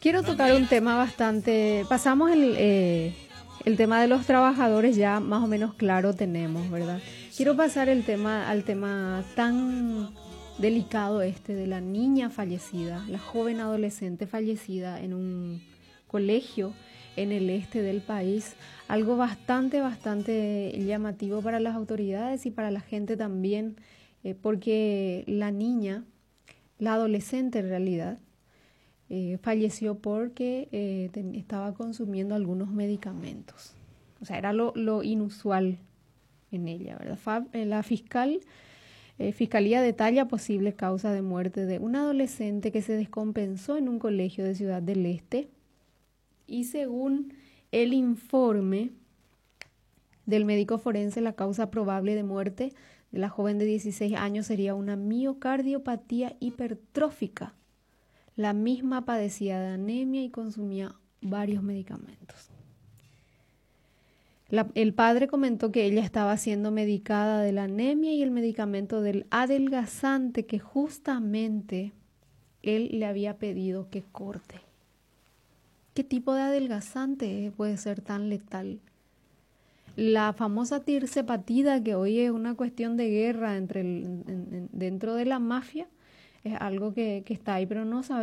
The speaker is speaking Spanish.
Quiero tocar un tema bastante... Pasamos el tema de los trabajadores, ya más o menos claro tenemos, ¿verdad? Quiero pasar al tema tan delicado de la niña fallecida, la joven adolescente fallecida en un colegio en el este del país. Algo bastante llamativo para las autoridades y para la gente también, porque la niña, la adolescente en realidad, falleció porque estaba consumiendo algunos medicamentos. O sea, era lo inusual en ella, ¿verdad? La Fiscalía detalla posible causa de muerte de un adolescente que se descompensó en un colegio de Ciudad del Este y según el informe del médico forense, la causa probable de muerte de la joven de 16 años sería una miocardiopatía hipertrófica. La misma padecía de anemia y consumía varios medicamentos. El padre comentó que ella estaba siendo medicada de la anemia y el medicamento del adelgazante que justamente él le había pedido que corte. ¿Qué tipo de adelgazante puede ser tan letal? La famosa tirzepatida, que hoy es una cuestión de guerra dentro de la mafia, es algo que está ahí, pero no sabemos